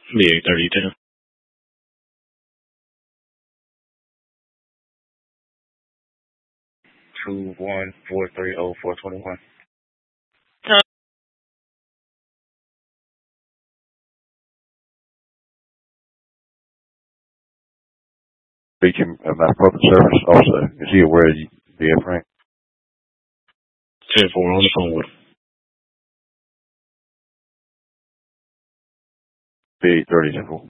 B83010. 21430-421. Speaking of my public service also, is he aware of the F-rank? 10-4 on the phone with him. B830-10-4.